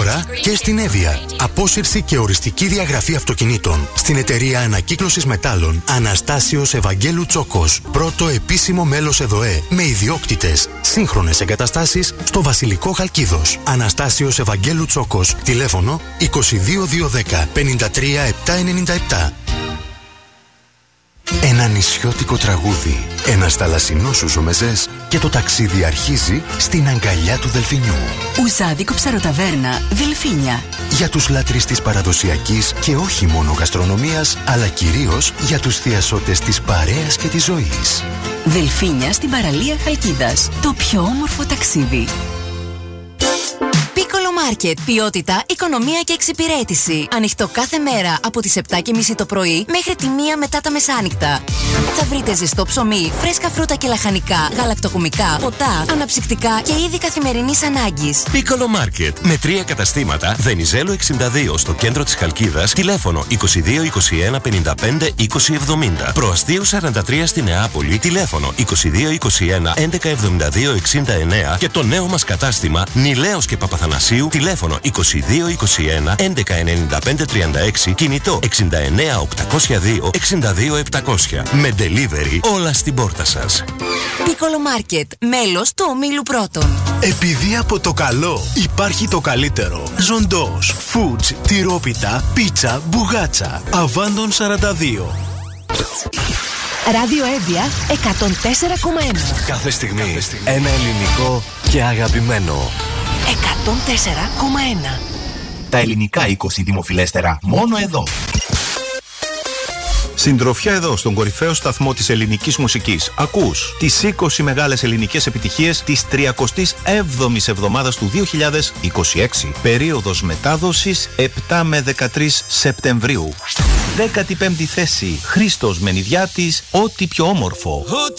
Τώρα και στην Εύβοια. Απόσυρση και οριστική διαγραφή αυτοκινήτων. Στην εταιρεία ανακύκλωσης μετάλλων Αναστάσιος Ευαγγέλου Τσόκος. Πρώτο επίσημο μέλος ΕΔΟΕ. Με ιδιόκτητες. Σύγχρονες εγκαταστάσεις στο Βασιλικό Χαλκίδος. Αναστάσιος Ευαγγέλου Τσόκος. Τηλέφωνο 22210 53797. Ένα νησιώτικο τραγούδι, ένας θαλασσινός ζουζουμεζές και το ταξίδι αρχίζει στην αγκαλιά του Δελφινιού. Ουζάδικο ψαροταβέρνα, Δελφίνια. Για τους λάτρεις της παραδοσιακής και όχι μόνο γαστρονομίας, αλλά κυρίως για τους θειασότες της παρέας και της ζωής. Δελφίνια στην παραλία Χαλκίδας. Το πιο όμορφο ταξίδι. Piccolo Market. Ποιότητα, οικονομία και εξυπηρέτηση. Ανοιχτό κάθε μέρα από τις 7:30 το πρωί μέχρι τη 1 μετά τα μεσάνυχτα. Θα βρείτε ζεστό ψωμί, φρέσκα φρούτα και λαχανικά, γαλακτοκομικά, ποτά, αναψυκτικά και είδη καθημερινής ανάγκης. Piccolo Market. Με 3 καταστήματα. Βενιζέλου 62 στο κέντρο της Χαλκίδας. Τηλέφωνο 22 21 55 20 70. Προαστίου 43 στη Νεάπολη. Τηλέφωνο 22 21 11 72 69. Και το νέο μας κατάστημα Νιλέος και Παπαθανασίου. Τηλέφωνο 22 21 11 95 36. Κινητό 69 802 62 700. Με delivery όλα στην πόρτα σας. Piccolo Market. Μέλος του Ομίλου Πρώτων. Επειδή από το καλό υπάρχει το καλύτερο. Ζοντός, Foods, τυρόπιτα, πίτσα, μπουγάτσα. Αβάντων 42. Ράδιο Εύβοια 104,1. Κάθε στιγμή ένα ελληνικό και αγαπημένο. 104,1. Τα ελληνικά 20 δημοφιλέστερα μόνο εδώ. Συντροφιά εδώ στον κορυφαίο σταθμό της ελληνικής μουσικής. Ακούς τις 20 μεγάλες ελληνικές επιτυχίες της 37ης εβδομάδας του 2026. Περίοδος μετάδοσης 7 με 13 Σεπτεμβρίου. 15η θέση. Χρήστος Μενιδιάτης, ό,τι πιο όμορφο.